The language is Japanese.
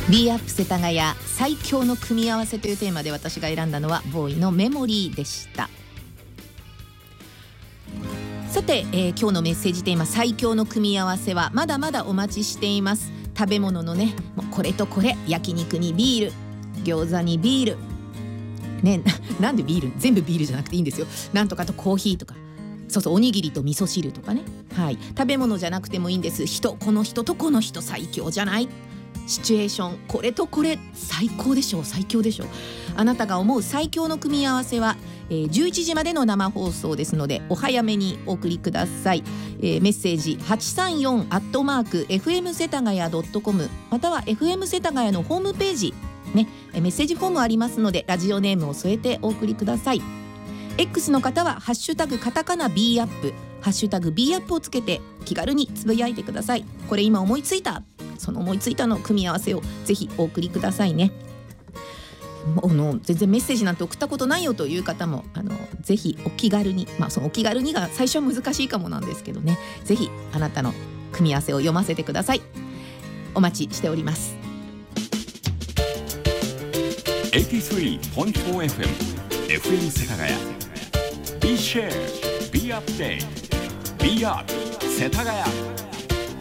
B アップ世田谷最強の組み合わせというテーマで私が選んだのはボーイのメモリーでした。さて、今日のメッセージテーマ最強の組み合わせはまだまだお待ちしています。食べ物のね、もうこれとこれ、焼肉にビール、餃子にビールね、なんでビール、全部ビールじゃなくていいんですよ。なんとかとコーヒーとか、そうそう、おにぎりと味噌汁とかね、はい、食べ物じゃなくてもいいんです。この人とこの人最強じゃない？シチュエーション、これとこれ最高でしょう、最強でしょう。あなたが思う最強の組み合わせは、11時までの生放送ですのでお早めにお送りください。メッセージ 834@fm 世田谷 .com または FM 世田谷のホームページね、メッセージフォームありますのでラジオネームを添えてお送りください。 X の方はハッシュタグカタカナ B アップハッシュタグ B アップをつけて気軽につぶやいてください。これ今思いついた、その思いついたの組み合わせをぜひお送りくださいね。全然メッセージなんて送ったことないよという方もぜひお気軽に、そのお気軽にが最初は難しいかもなんですけどね、ぜひあなたの組み合わせを読ませてください。お待ちしております。 83.4FM FM 世田谷 B シェア B アップデート B アップ世田谷